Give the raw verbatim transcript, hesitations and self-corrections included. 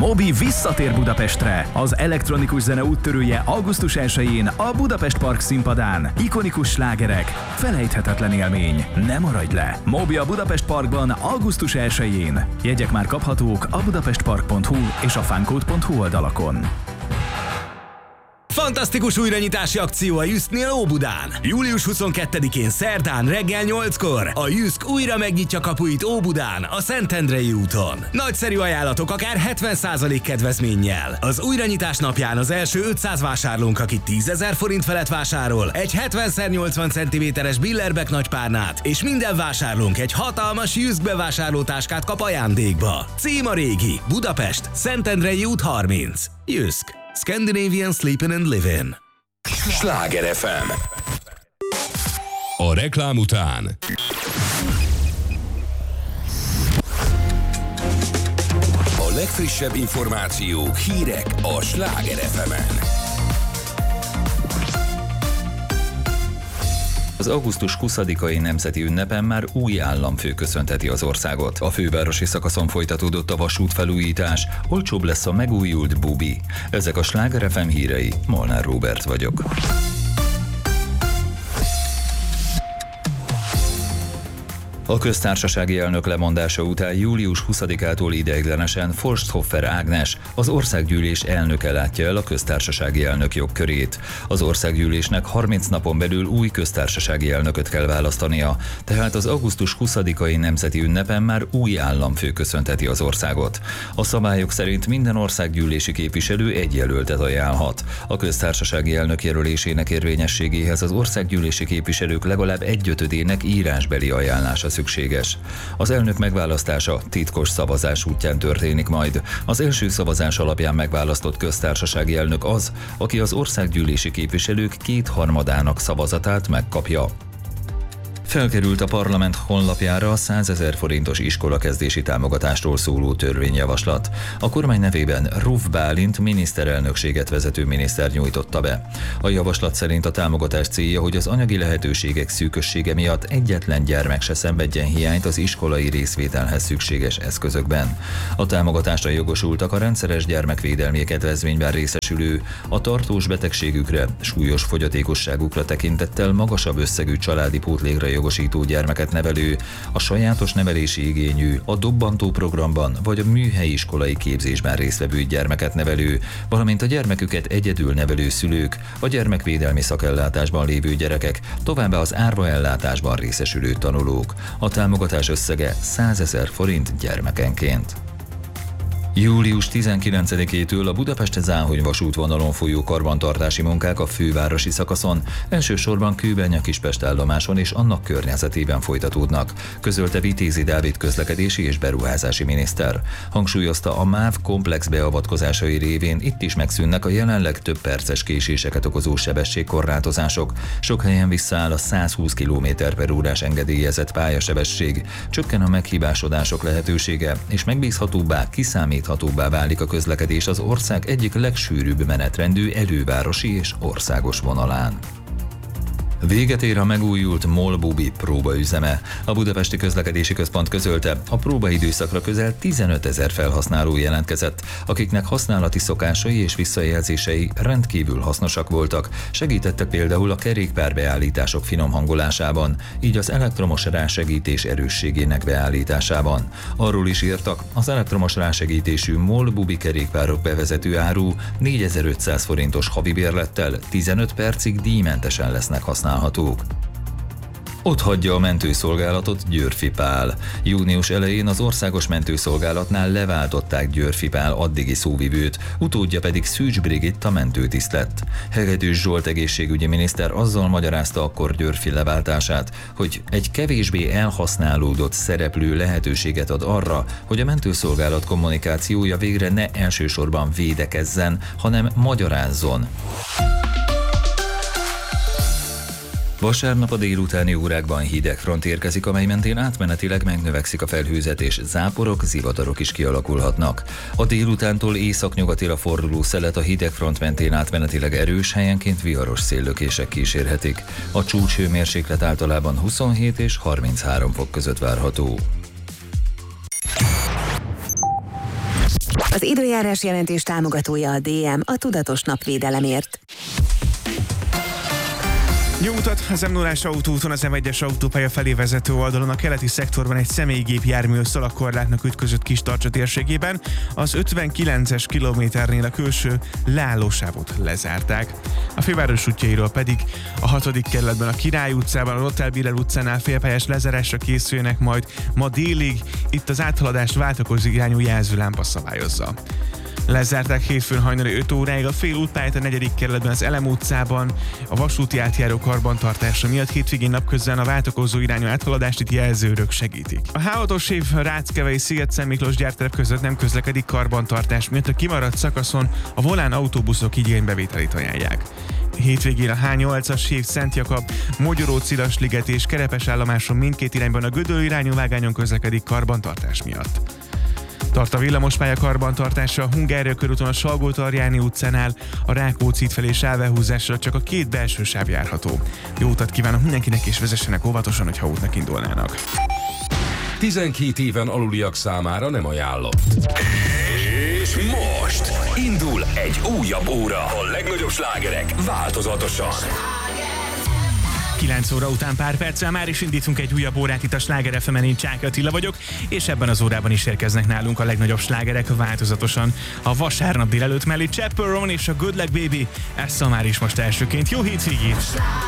Moby visszatér Budapestre. Az elektronikus zene úttörője augusztus elsején a Budapest Park színpadán. Ikonikus slágerek, felejthetetlen élmény. Ne maradj le! Moby a Budapest Parkban augusztus elsején. Jegyek már kaphatók a budapestpark pont hu és a funcode pont hu oldalakon. Fantasztikus újranyitási akció a Jysknél Óbudán. július huszonkettedikén szerdán reggel nyolckor a Jysk újra megnyitja kapuit Óbudán, a Szentendrei úton. Nagyszerű ajánlatok akár hetven százalék kedvezménnyel. Az újranyitás napján az első ötszáz vásárlónk, aki tízezer forint felett vásárol, egy hetven szer nyolcvan centiméteres Billerbeck nagypárnát, és minden vásárlónk egy hatalmas Jysk bevásárlótáskát kap ajándékba. Cím a régi, Budapest, Szentendrei út harminc. Jysk. Scandinavian Sleepin' and Livin'. Sláger ef em. A reklám után a legfrissebb információk, hírek a Sláger ef emen. Az augusztus huszadikai nemzeti ünnepen már új államfő köszönteti az országot. A fővárosi szakaszon folytatódott a vasútfelújítás, olcsóbb lesz a megújult bubi. Ezek a Sláger ef em hírei, Molnár Róbert vagyok. A köztársasági elnök lemondása után július huszadikától ideiglenesen Forsthofer Ágnes, az országgyűlés elnöke látja el a köztársasági elnök jogkörét. Az országgyűlésnek harminc napon belül új köztársasági elnököt kell választania, tehát az augusztus huszadikai nemzeti ünnepen már új államfő köszönteti az országot. A szabályok szerint minden országgyűlési képviselő egy jelöltet ajánlhat. A köztársasági elnök jelölésének érvényességéhez az országgyűlési képviselők legalább egyötödének írásbeli ajánlása szükséges. Az elnök megválasztása titkos szavazás útján történik majd. Az első szavazás alapján megválasztott köztársasági elnök az, aki az országgyűlési képviselők kétharmadának szavazatát megkapja. Felkerült a parlament honlapjára a százezer forintos iskolakezdési támogatásról szóló törvényjavaslat. A kormány nevében Ruf Bálint miniszterelnökséget vezető miniszter nyújtotta be. A javaslat szerint a támogatás célja, hogy az anyagi lehetőségek szűkössége miatt egyetlen gyermek se szenvedjen hiányt az iskolai részvételhez szükséges eszközökben. A támogatásra jogosultak a rendszeres gyermekvédelmi kedvezményben részesülő, a tartós betegségükre, súlyos fogyatékosságukra tekintettel magasabb összegű családi pótlékra jogosító gyermeket nevelő, a sajátos nevelési igényű, a dobbantó programban vagy a műhelyi iskolai képzésben résztvevő gyermeket nevelő, valamint a gyermeküket egyedül nevelő szülők, a gyermekvédelmi szakellátásban lévő gyerekek, továbbá az árva ellátásban részesülő tanulók. A támogatás összege százezer forint gyermekenként. július tizenkilencedikétől a Budapest-Záhony vasútvonalon folyó karbantartási munkák a fővárosi szakaszon, elsősorban Kőbánya-Kispest állomáson és annak környezetében folytatódnak, közölte Vitézi Dávid közlekedési és beruházási miniszter. Hangsúlyozta, a MÁV komplex beavatkozásai révén itt is megszűnnek a jelenleg több perces késéseket okozó sebességkorlátozások, sok helyen visszaáll a százhúsz kilométer per órás engedélyezett pályasebesség, csökken a meghibásodások lehetősége, és megbízhatóbbá, kiszámíthatóbbá hatóbbá válik a közlekedés az ország egyik legsűrűbb menetrendű elővárosi és országos vonalán. Véget ér a megújult MOL Bubi próbaüzeme. A Budapesti Közlekedési Központ közölte, a próbaidőszakra közel tizenötezer felhasználó jelentkezett, akiknek használati szokásai és visszajelzései rendkívül hasznosak voltak, segítettek például a kerékpárbeállítások finom hangolásában, így az elektromos rásegítés erősségének beállításában. Arról is írtak, az elektromos rásegítésű MOL Bubi kerékpárok bevezető áru négyezer-ötszáz forintos havi bérlettel tizenöt percig díjmentesen lesznek használhatók. Ott hagyja a mentőszolgálatot Győrfi Pál. Június elején az országos mentőszolgálatnál leváltották Győrfi Pál addigi szóvivőt, utódja pedig Szűcs Brigitta mentőtiszt lett. Hegedűs Zsolt egészségügyi miniszter azzal magyarázta akkor Győrfi leváltását, hogy egy kevésbé elhasználódott szereplő lehetőséget ad arra, hogy a mentőszolgálat kommunikációja végre ne elsősorban védekezzen, hanem magyarázzon. Vasárnap a délutáni órákban hideg front érkezik, amely mentén átmenetileg megnövekszik a felhőzet, és záporok, zivatarok is kialakulhatnak. A délutántól északnyugatira forduló szelet a hideg front mentén átmenetileg erős, helyenként viharos széllökések kísérhetik. A csúcshőmérséklet általában huszonhét és harminchárom fok között várható. Az időjárás jelentés támogatója a dé em, a tudatos napvédelemért. Jó utat! Az em nullás autóúton az em egyes autópálya felé vezető oldalon a keleti szektorban egy személygépjármű szalagkorlátnak ütközött Kistarcsa térségében. Az ötvenkilences kilométernél a külső leállósávot lezárták. A főváros útjairól pedig a hatodik kerületben a Király utcában, a Lothar Biller utcánál félpályás lezárásra készüljenek majd ma délig. Itt az áthaladást váltakozó irányú jelzőlámpa szabályozza. Lezárták hétfőn hajnali öt óráig a fél útpályát a negyedik kerületben az Elem utcában. A vasúti átjáró karbantartása miatt hétvégén napközben a váltakozó irányú áthaladást itt jelzőrök segítik. A há hatos év Ráckevei Sziget-Szent Miklós gyárterep között nem közlekedik karbantartás miatt, a kimaradt szakaszon a volán autóbuszok igénybevételét ajánlják. Hétvégén a há nyolcas év Szent Jakab, Mogyoró-Cilasliget és Kerepes állomáson mindkét irányban a Gödöllő irányú vágányon közlekedik karbantartás miatt. Tart a villamospálya karbantartása a Hungária körúton a Salgó-Tarjáni utcánál, a Rákóczi felé sávelhúzásra csak a két belső sáv járható. Jó utat kívánok mindenkinek, és vezessenek óvatosan, hogyha útnak indulnának. tizenkét éven aluliak számára nem ajánlott. És most indul egy újabb óra. A legnagyobb slágerek változatosan. kilenc óra után pár perccel már is indítunk egy újabb órát itt a Sláger ef emen, én Csáky Attila vagyok, és ebben az órában is érkeznek nálunk a legnagyobb slágerek változatosan. A vasárnap délelőtt mellé Chappell Roan és a Good Luck Baby, ezt már is most elsőként. Jó hétvégét!